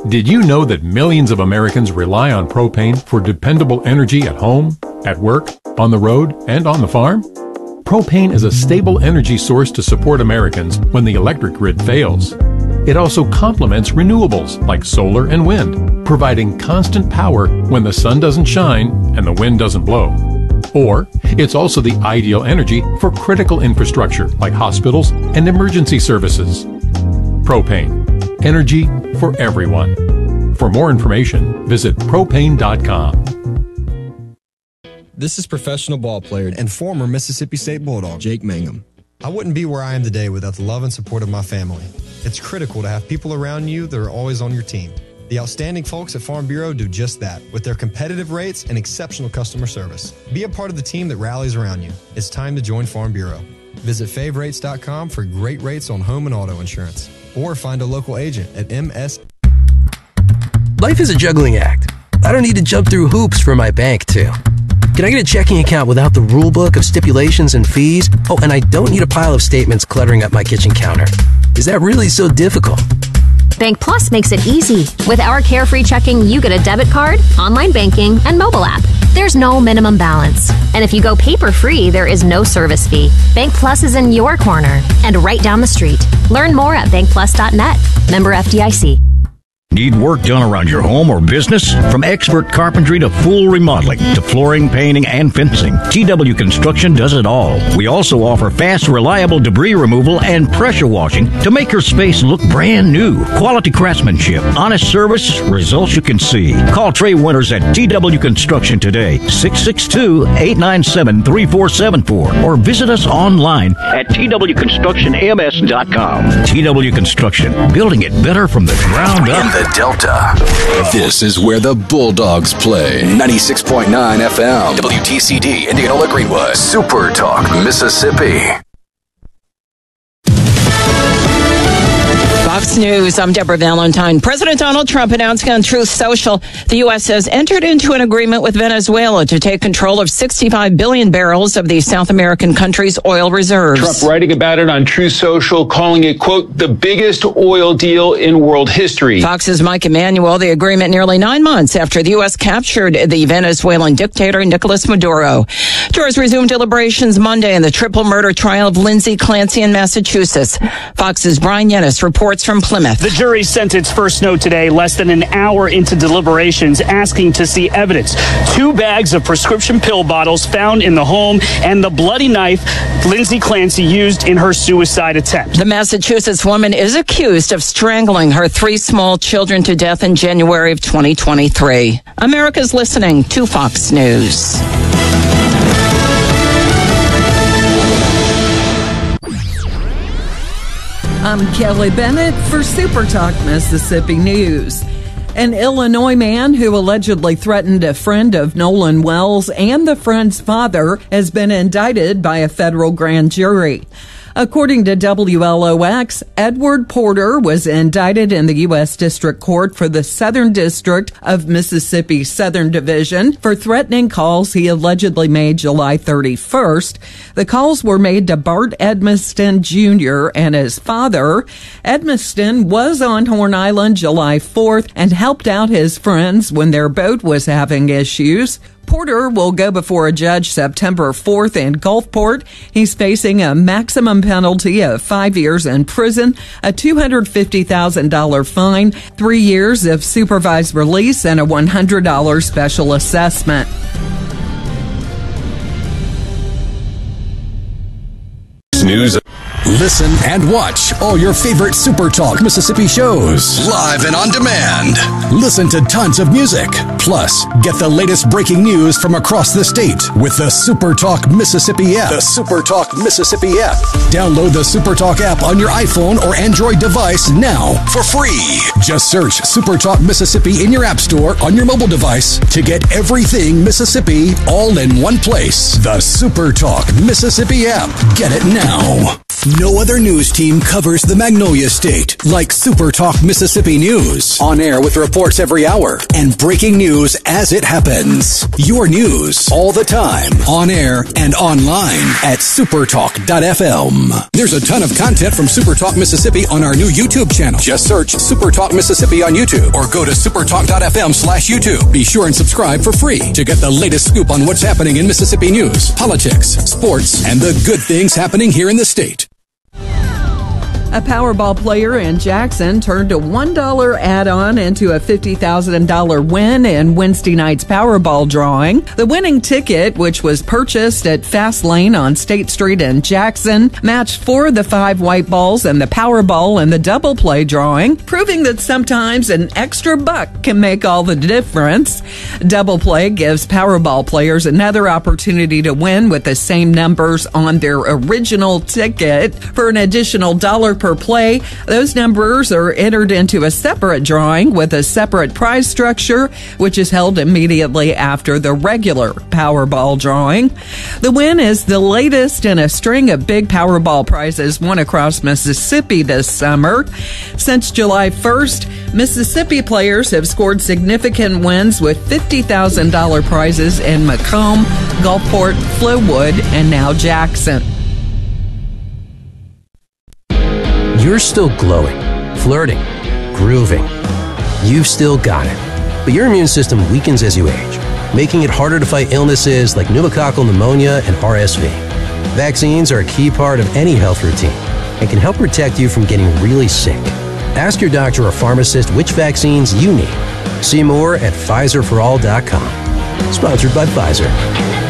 Did you know that millions of Americans rely on propane for dependable energy at home, at work, on the road, and on the farm? Propane is a stable energy source to support Americans when the electric grid fails. It also complements renewables like solar and wind, providing constant power when the sun doesn't shine and the wind doesn't blow. Or, it's also the ideal energy for critical infrastructure like hospitals and emergency services. Propane. Energy for everyone. For more information, visit propane.com. This is professional ball player and former Mississippi State Bulldog, Jake Mangum. I wouldn't be where I am today without the love and support of my family. It's critical to have people around you that are always on your team. The outstanding folks at Farm Bureau do just that with their competitive rates and exceptional customer service. Be a part of the team that rallies around you. It's time to join Farm Bureau. Visit favrates.com for great rates on home and auto insurance, or find a local agent at MS. Life is a juggling act. I don't need to jump through hoops for my bank to. Can I get a checking account without the rule book of stipulations and fees? Oh, and I don't need a pile of statements cluttering up my kitchen counter. Is that really so difficult? Bank Plus makes it easy. With our carefree checking, you get a debit card, online banking, and mobile app. There's no minimum balance. And if you go paper-free, there is no service fee. Bank Plus is in your corner and right down the street. Learn more at bankplus.net. Member FDIC. Need work done around your home or business? From expert carpentry to full remodeling to flooring, painting, and fencing, TW Construction does it all. We also offer fast, reliable debris removal and pressure washing to make your space look brand new. Quality craftsmanship, honest service, results you can see. Call Trey Winters at TW Construction today, 662-897-3474, or visit us online at twconstructionms.com. TW Construction, building it better from the ground up. The Delta. This is where the Bulldogs play. 96.9 FM. WTCD, Indianola Greenwood. Super Talk, Mississippi. Fox News, I'm Deborah Valentine. President Donald Trump announcing on Truth Social the U.S. has entered into an agreement with Venezuela to take control of 65 billion barrels of the South American country's oil reserves. Trump writing about it on Truth Social, calling it, quote, the biggest oil deal in world history. Fox's Mike Emanuel, the agreement nearly 9 months after the U.S. captured the Venezuelan dictator Nicolas Maduro. Jurors resumed deliberations Monday in the triple murder trial of Lindsay Clancy in Massachusetts. Fox's Brian Yennis reports from Plymouth. The jury sent its first note today, less than an hour into deliberations, asking to see evidence. 2 bags of prescription pill bottles found in the home and the bloody knife Lindsay Clancy used in her suicide attempt. The Massachusetts woman is accused of strangling her 3 small children to death in January of 2023. America's listening to Fox News. I'm Kelly Bennett for Super Talk Mississippi News. An Illinois man who allegedly threatened a friend of Nolan Wells and the friend's father has been indicted by a federal grand jury. According to WLOX, Edward Porter was indicted in the U.S. District Court for the Southern District of Mississippi Southern Division for threatening calls he allegedly made July 31st. The calls were made to Bart Edmiston Jr. and his father. Edmiston was on Horn Island July 4th and helped out his friends when their boat was having issues. Porter will go before a judge September 4th in Gulfport. He's facing a maximum penalty of 5 years in prison, a $250,000 fine, 3 years of supervised release, and a $100 special assessment. News. Listen and watch all your favorite Super Talk Mississippi shows live and on demand. Listen to tons of music. Plus, get the latest breaking news from across the state with the Super Talk Mississippi app. The Super Talk Mississippi app. Download the Super Talk app on your iPhone or Android device now for free. Just search Super Talk Mississippi in your app store on your mobile device to get everything Mississippi all in one place. The Super Talk Mississippi app. Get it now. No other news team covers the Magnolia State like Super Talk Mississippi News. On air with reports every hour and breaking news as it happens. Your news all the time. On air and online at supertalk.fm. There's a ton of content from Super Talk Mississippi on our new YouTube channel. Just search Super Talk Mississippi on YouTube or go to supertalk.fm/YouTube. Be sure and subscribe for free to get the latest scoop on what's happening in Mississippi news, politics, sports, and the good things happening here in the state. A Powerball player in Jackson turned a $1 add-on into a $50,000 win in Wednesday night's Powerball drawing. The winning ticket, which was purchased at Fast Lane on State Street in Jackson, matched 4 of the 5 white balls and the Powerball in the double play drawing, proving that sometimes an extra buck can make all the difference. Double play gives Powerball players another opportunity to win with the same numbers on their original ticket. For an additional $1 per play, those numbers are entered into a separate drawing with a separate prize structure, which is held immediately after the regular Powerball drawing. The win is the latest in a string of big Powerball prizes won across Mississippi this summer. Since July 1st, Mississippi players have scored significant wins with $50,000 prizes in Macomb, Gulfport, Flowood, and now Jackson. You're still glowing, flirting, grooving. You've still got it. But your immune system weakens as you age, making it harder to fight illnesses like pneumococcal pneumonia and RSV. Vaccines are a key part of any health routine and can help protect you from getting really sick. Ask your doctor or pharmacist which vaccines you need. See more at PfizerForAll.com. Sponsored by Pfizer.